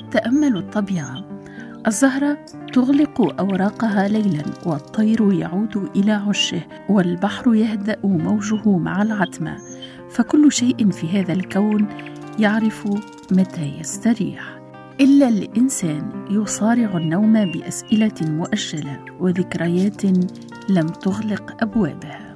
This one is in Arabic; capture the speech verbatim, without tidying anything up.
تأملوا الطبيعة. الزهرة تغلق أوراقها ليلا، والطير يعود إلى عشه، والبحر يهدأ موجه مع العتمة. فكل شيء في هذا الكون يعرف متى يستريح، إلا الإنسان يصارع النوم بأسئلة مؤجلة وذكريات لم تغلق أبوابها.